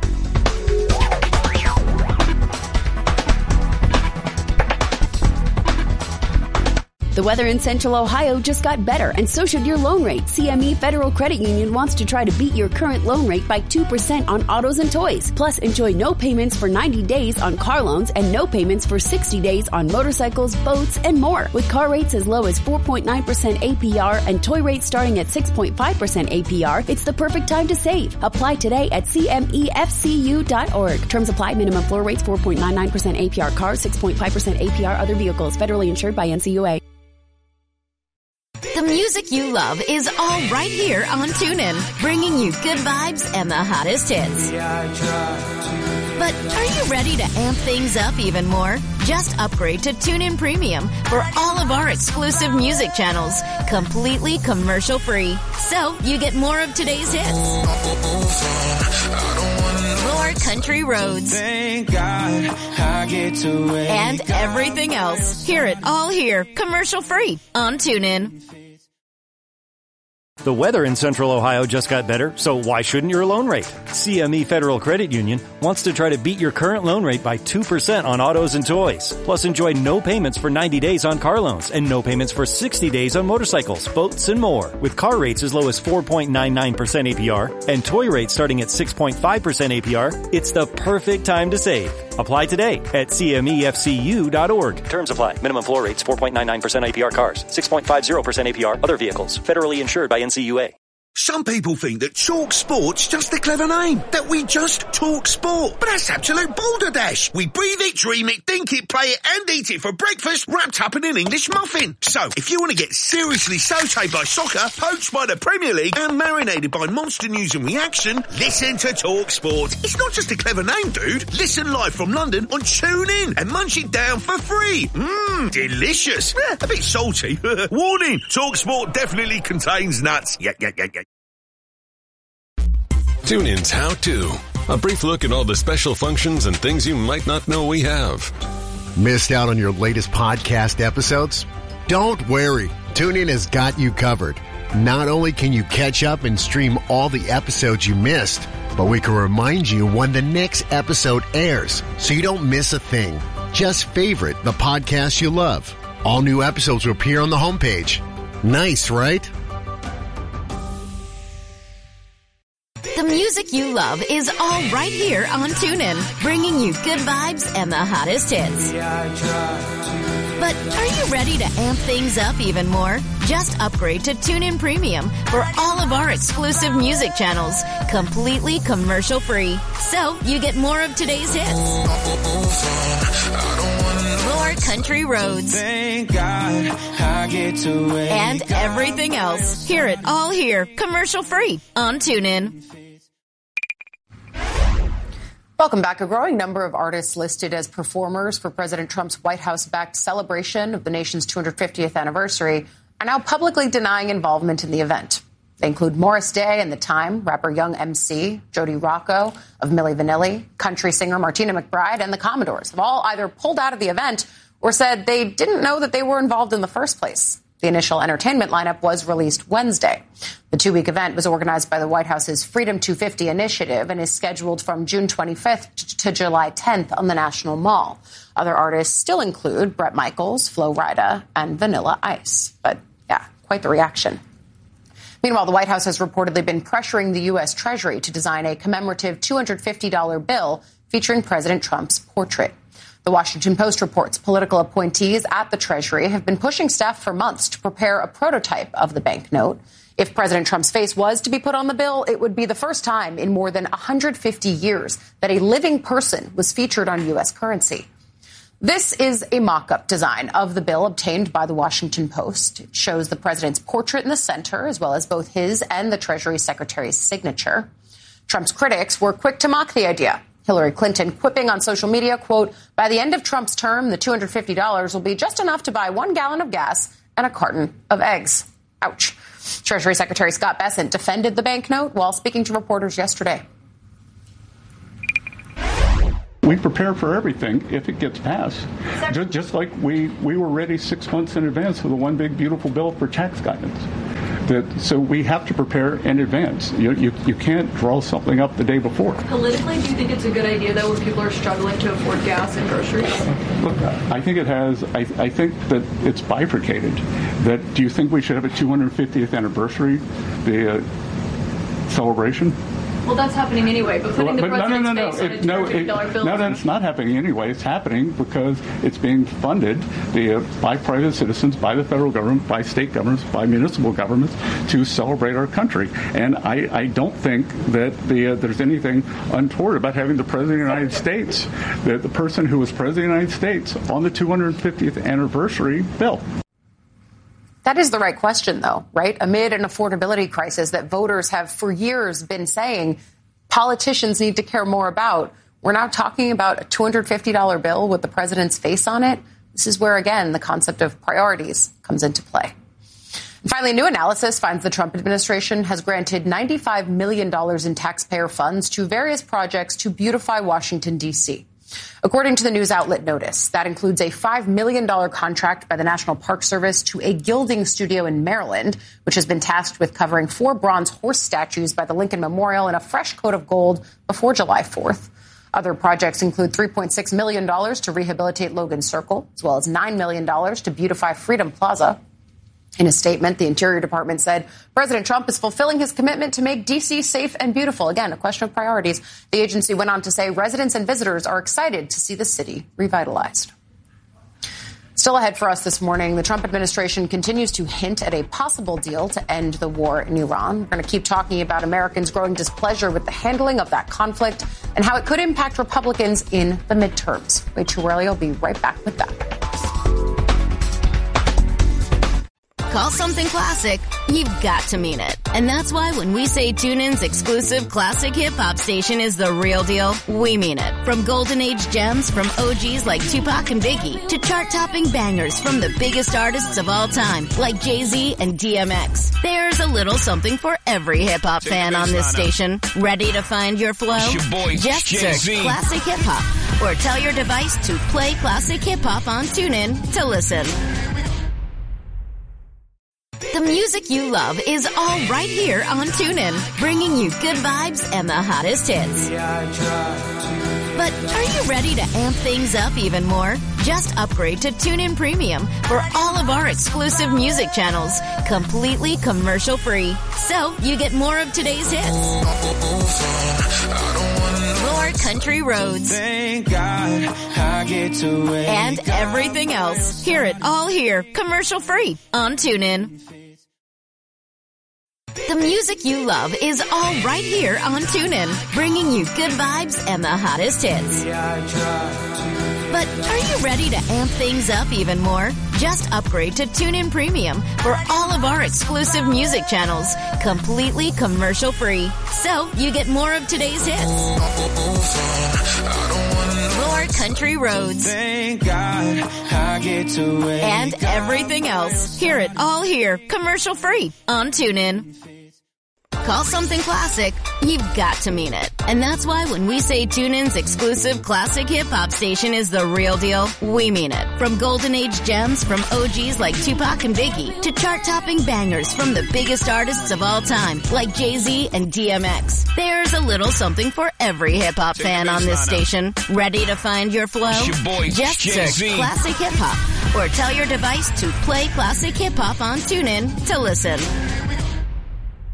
The weather in Central Ohio just got better, and so should your loan rate. C M E Federal Credit Union wants to try to beat your current loan rate by two percent on autos and toys. Plus, enjoy no payments for ninety days on car loans and no payments for sixty days on motorcycles, boats, and more. With car rates as low as four point nine percent A P R and toy rates starting at six point five percent A P R, it's the perfect time to save. Apply today at C M E F C U dot org. Terms apply. Minimum floor rates four point nine nine percent A P R cars, six point five percent A P R other vehicles. Federally insured by N C U A. The music you love is all right here on TuneIn, bringing you good vibes and the hottest hits. But are you ready to amp things up even more? Just upgrade to TuneIn Premium for all of our exclusive music channels, completely commercial-free. So you get more of today's hits, more country roads, and everything else. Hear it all here, commercial-free on TuneIn. The weather in Central Ohio just got better, so why shouldn't your loan rate? C M E Federal Credit Union wants to try to beat your current loan rate by two percent on autos and toys. Plus, enjoy no payments for ninety days on car loans and no payments for sixty days on motorcycles, boats, and more. With car rates as low as four point nine nine percent A P R and toy rates starting at six point five percent A P R, it's the perfect time to save. Apply today at C M E F C U dot org. Terms apply. Minimum floor rates four point nine nine percent A P R cars, six point five zero percent A P R other vehicles. Federally insured by N C U A. Some people think that Talk Sport's just a clever name, that we just talk sport. But that's absolute balderdash. We breathe it, dream it, think it, play it, and eat it for breakfast, wrapped up in an English muffin. So, if you want to get seriously sautéed by soccer, poached by the Premier League, and marinated by monster news and reaction, listen to Talk Sport. It's not just a clever name, dude. Listen live from London on TuneIn and munch it down for free. Mmm, delicious. Eh, a bit salty. Warning, Talk Sport definitely contains nuts. Yeah, yeah, yeah, yeah. TuneIn's How To. A brief look at all the special functions and things you might not know we have. Missed out on your latest podcast episodes? Don't worry. TuneIn has got you covered. Not only can you catch up and stream all the episodes you missed, but we can remind you when the next episode airs so you don't miss a thing. Just favorite the podcast you love. All new episodes will appear on the homepage. Nice, right? The music you love is all right here on TuneIn, bringing you good vibes and the hottest hits. But are you ready to amp things up even more? Just upgrade to TuneIn Premium for all of our exclusive music channels, completely commercial-free. So you get more of today's hits, more country roads, and everything else. Hear it all here, commercial-free on TuneIn. Welcome back. A growing number of artists listed as performers for President Trump's White House-backed celebration of the nation's two hundred fiftieth anniversary are now publicly denying involvement in the event. They include Morris Day and The Time, rapper Young M C, Jody Rocco of Milli Vanilli, country singer Martina McBride, and the Commodores have all either pulled out of the event or said they didn't know that they were involved in the first place. The initial entertainment lineup was released Wednesday. The two-week event was organized by the White House's Freedom two fifty initiative and is scheduled from June twenty-fifth to July tenth on the National Mall. Other artists still include Bret Michaels, Flo Rida, and Vanilla Ice. But, yeah, quite the reaction. Meanwhile, the White House has reportedly been pressuring the U S. Treasury to design a commemorative two hundred fifty dollars bill featuring President Trump's portrait. The Washington Post reports political appointees at the Treasury have been pushing staff for months to prepare a prototype of the banknote. If President Trump's face was to be put on the bill, it would be the first time in more than one hundred fifty years that a living person was featured on U S currency. This is a mock-up design of the bill obtained by the Washington Post. It shows the president's portrait in the center, as well as both his and the Treasury Secretary's signature. Trump's critics were quick to mock the idea. Hillary Clinton quipping on social media, quote, "By the end of Trump's term, the two hundred fifty dollars will be just enough to buy one gallon of gas and a carton of eggs." Ouch. Treasury Secretary Scott Bessent defended the banknote while speaking to reporters yesterday. We prepare for everything if it gets passed, just, just like we, we were ready six months in advance for the one big beautiful bill for tax guidance. That, so we have to prepare in advance. You, you you can't draw something up the day before. Politically, do you think it's a good idea, though, when people are struggling to afford gas and groceries? Look, I think it has. I, I think that it's bifurcated. That do you think we should have a two hundred fiftieth anniversary, the uh, celebration? Well, that's happening anyway, but putting but, the president's no, no, no, face no. on It, a no, two hundred fifty dollars it, bill. no, no, it's not happening anyway. It's happening because it's being funded the, uh, by private citizens, by the federal government, by state governments, by municipal governments to celebrate our country. And I, I don't think that the, uh, there's anything untoward about having the President of the United States, the, the person who was President of the United States, on the two hundred fiftieth anniversary bill. That is the right question, though, right? Amid an affordability crisis that voters have for years been saying politicians need to care more about, we're now talking about a two hundred fifty dollars bill with the president's face on it. This is where, again, the concept of priorities comes into play. And finally, new analysis finds the Trump administration has granted ninety-five million dollars in taxpayer funds to various projects to beautify Washington, D C According to the news outlet Notice, that includes a five million dollars contract by the National Park Service to a gilding studio in Maryland, which has been tasked with covering four bronze horse statues by the Lincoln Memorial in a fresh coat of gold before July fourth. Other projects include three point six million dollars to rehabilitate Logan Circle, as well as nine million dollars to beautify Freedom Plaza. In a statement, the Interior Department said President Trump is fulfilling his commitment to make D C safe and beautiful. Again, a question of priorities. The agency went on to say residents and visitors are excited to see the city revitalized. Still ahead for us this morning, the Trump administration continues to hint at a possible deal to end the war in Iran. We're going to keep talking about Americans' growing displeasure with the handling of that conflict and how it could impact Republicans in the midterms. Way too early. I'll be right back with that. Call something classic, you've got to mean it. And that's why when we say TuneIn's exclusive classic hip-hop station is the real deal, we mean it. From golden age gems from O Gs like Tupac and Biggie to chart-topping bangers from the biggest artists of all time like Jay-Z and D M X. There's a little something for every hip-hop fan on this station. Ready to find your flow? It's your boy, Just Jay-Z. search Classic Hip-Hop or tell your device to play Classic Hip-Hop on TuneIn to listen. The music you love is all right here on TuneIn, bringing you good vibes and the hottest hits. But are you ready to amp things up even more? Just upgrade to TuneIn Premium for all of our exclusive music channels, completely commercial-free. So you get more of today's hits, more country roads, Thank God I get to wake and everything else. Hear it all here, commercial-free on TuneIn. The music you love is all right here on TuneIn, bringing you good vibes and the hottest hits. But are you ready to amp things up even more? Just upgrade to TuneIn Premium for all of our exclusive music channels, completely commercial-free. So you get more of today's hits, more country roads, Thank God I get to wake and everything else. Hear it all here, commercial-free on TuneIn. Call something classic, you've got to mean it. And that's why when we say TuneIn's exclusive classic hip-hop station is the real deal, we mean it. From golden age gems from O Gs like Tupac and Biggie to chart-topping bangers from the biggest artists of all time like Jay-Z and D M X. There's a little something for every hip-hop fan on this station. Ready to find your flow? It's your boy, Just Jay-Z. search Classic Hip-Hop or tell your device to play Classic Hip-Hop on TuneIn to listen.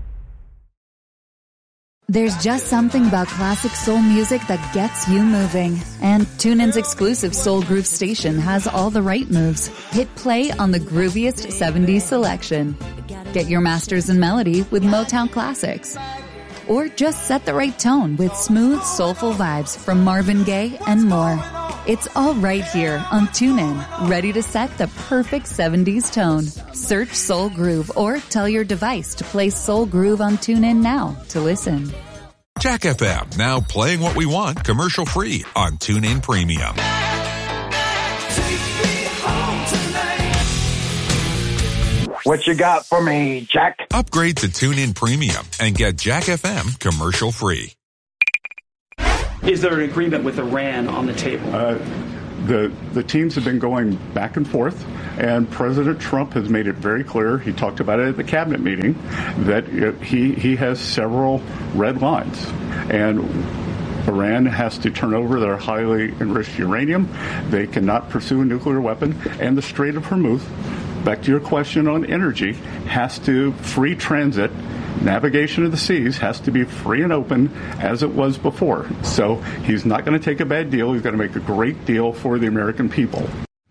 There's just something about classic soul music that gets you moving. And TuneIn's exclusive Soul Groove station has all the right moves. Hit play on the grooviest seventies selection. Get your masters in melody with Motown Classics. Or just set the right tone with smooth, soulful vibes from Marvin Gaye and more. It's all right here on TuneIn, ready to set the perfect seventies tone. Search Soul Groove or tell your device to play Soul Groove on TuneIn now to listen. Jack F M, now playing what we want commercial free on TuneIn Premium. What you got for me, Jack? Upgrade to TuneIn Premium and get Jack F M commercial free. Is there an agreement with Iran on the table? Uh, the the teams have been going back and forth, and President Trump has made it very clear. He talked about it at the cabinet meeting that he he has several red lines, and Iran has to turn over their highly enriched uranium. They cannot pursue a nuclear weapon, and the Strait of Hormuz, back to your question on energy, has to free transit. Navigation of the seas has to be free and open as it was before. So he's not going to take a bad deal. He's going to make a great deal for the American people.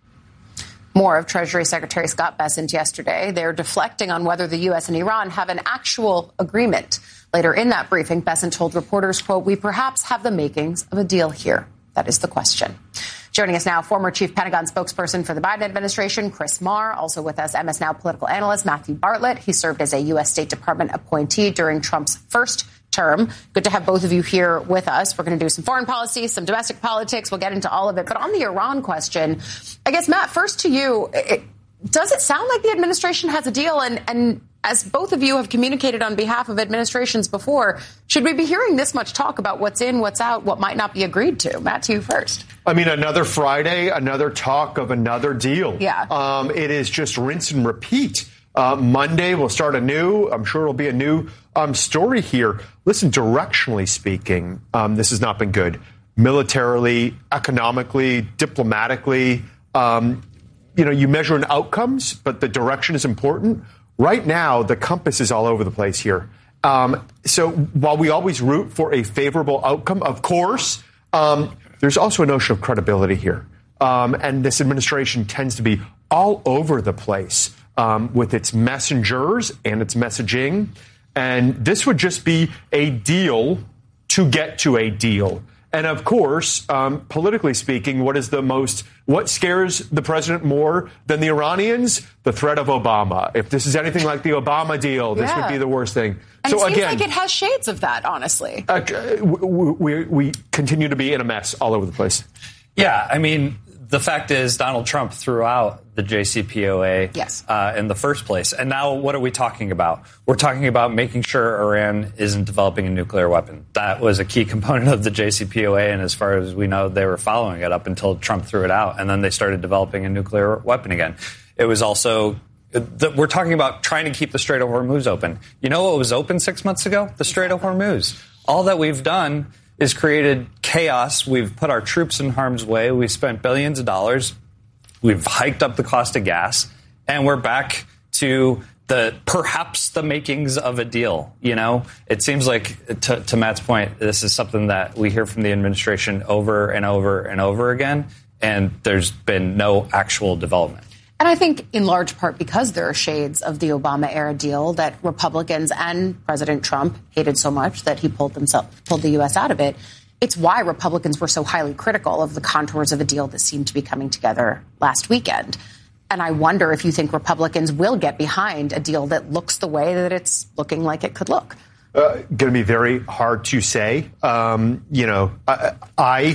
More of Treasury Secretary Scott Bessent yesterday. They're deflecting on whether the U S and Iran have an actual agreement. Later in that briefing, Bessent told reporters, quote, "We perhaps have the makings of a deal here." That is the question. Joining us now, former chief Pentagon spokesperson for the Biden administration, Chris Marr. Also with us, M S Now political analyst Matthew Bartlett. He served as a U S State Department appointee during Trump's first term. Good to have both of you here with us. We're going to do some foreign policy, some domestic politics. We'll get into all of it. But on the Iran question, I guess, Matt, first to you, it, does it sound like the administration has a deal? And, and as both of you have communicated on behalf of administrations before, should we be hearing this much talk about what's in, what's out, what might not be agreed to? Matt, to you first. I mean, another Friday, another talk of another deal. Yeah. Um, it is just rinse and repeat. Uh, Monday, we'll start anew. I'm sure it'll be a new um, story here. Listen, directionally speaking, um, this has not been good. Militarily, economically, diplomatically, um, you know, you measure in outcomes, but the direction is important. Right now, the compass is all over the place here. Um, so while we always root for a favorable outcome, of course, um, there's also a notion of credibility here. Um, and this administration tends to be all over the place um, with its messengers and its messaging. And this would just be a deal to get to a deal. And of course, um, politically speaking, what is the most, what scares the president more than the Iranians? The threat of Obama. If this is anything like the Obama deal, this yeah. would be the worst thing. And so it seems again, like it has shades of that, honestly. Uh, we, we, we continue to be in a mess all over the place. Yeah, I mean, the fact is Donald Trump threw out the J C P O A yes. uh, in the first place. And now what are we talking about? We're talking about making sure Iran isn't developing a nuclear weapon. That was a key component of the J C P O A, and as far as we know, they were following it up until Trump threw it out, and then they started developing a nuclear weapon again. It was also... We're talking about trying to keep the Strait of Hormuz open. You know what was open six months ago? The Strait of Hormuz. All that we've done is created chaos. We've put our troops in harm's way. We've spent billions of dollars. We've hiked up the cost of gas. And we're back to the perhaps the makings of a deal. You know, it seems like, to, to Matt's point, this is something that we hear from the administration over and over and over again. And there's been no actual development. And I think in large part because there are shades of the Obama-era deal that Republicans and President Trump hated so much that he pulled himself, pulled the U S out of it. It's why Republicans were so highly critical of the contours of a deal that seemed to be coming together last weekend. And I wonder if you think Republicans will get behind a deal that looks the way that it's looking like it could look. Uh, going to be very hard to say. Um, you know, I... I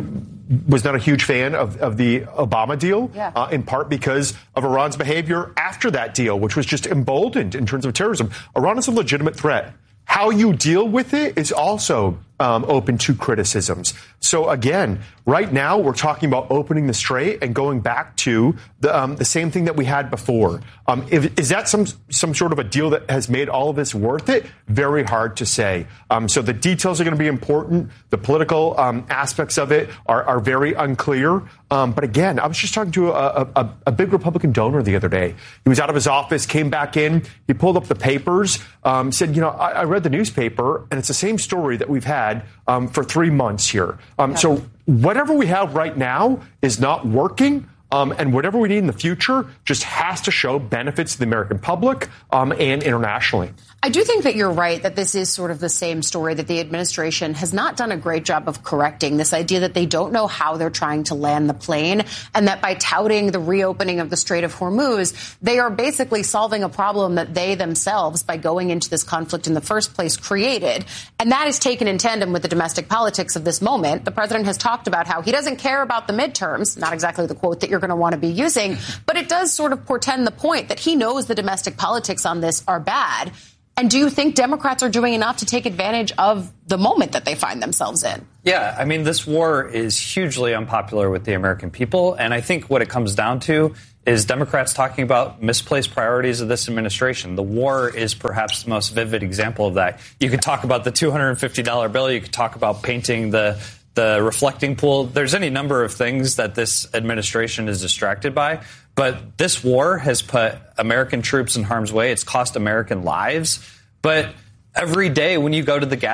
was not a huge fan of, of the Obama deal, yeah. uh, in part because of Iran's behavior after that deal, which was just emboldened in terms of terrorism. Iran is a legitimate threat. How you deal with it is also um, open to criticisms. So again, right now we're talking about opening the strait and going back to the, um, the same thing that we had before. Um, if, is that some some sort of a deal that has made all of this worth it? Very hard to say. Um, so the details are going to be important. The political um, aspects of it are, are very unclear. Um, but again, I was just talking to a, a, a big Republican donor the other day. He was out of his office, came back in, he pulled up the papers, um, said, you know, I, I read the newspaper, and it's the same story that we've had um, for three months here. Um, so whatever we have right now is not working. Um, and whatever we need in the future just has to show benefits to the American public um, and internationally. I do think that you're right that this is sort of the same story that the administration has not done a great job of correcting, this idea that they don't know how they're trying to land the plane, and that by touting the reopening of the Strait of Hormuz, they are basically solving a problem that they themselves, by going into this conflict in the first place, created. And that is taken in tandem with the domestic politics of this moment. The president has talked about how he doesn't care about the midterms, not exactly the quote that you're going to want to be using, but it does sort of portend the point that he knows the domestic politics on this are bad. And do you think Democrats are doing enough to take advantage of the moment that they find themselves in? Yeah, I mean, this war is hugely unpopular with the American people. And I think what it comes down to is Democrats talking about misplaced priorities of this administration. The war is perhaps the most vivid example of that. You could talk about the two hundred fifty dollars bill. You could talk about painting the the reflecting pool. There's any number of things that this administration is distracted by. But this war has put American troops in harm's way. It's cost American lives. But every day when you go to the gas